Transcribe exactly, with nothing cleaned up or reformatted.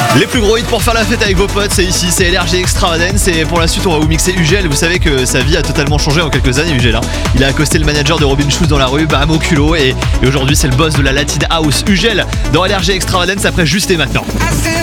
Les plus gros hits pour faire la fête avec vos potes, c'est ici, c'est L R G Extravagance. Et pour la suite, on va vous mixer Ugel. Vous savez que sa vie a totalement changé en quelques années, Ugel. Hein. Il a accosté le manager de Robin Schulz dans la rue, bam, au culot. Et, et aujourd'hui, c'est le boss de la Latin House. Ugel dans L R G Extravagance après Juste et Maintenant.